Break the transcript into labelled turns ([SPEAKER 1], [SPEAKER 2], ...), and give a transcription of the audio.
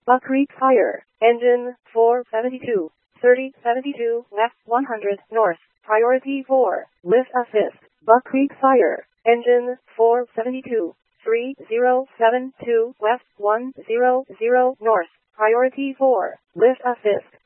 [SPEAKER 1] Buck Creek Fire. Engine 472. 3072 left 100 north. Priority 4. Lift assist. Buck Creek Fire. Engine 472. 3072 left 100 north. Priority 4. Lift assist.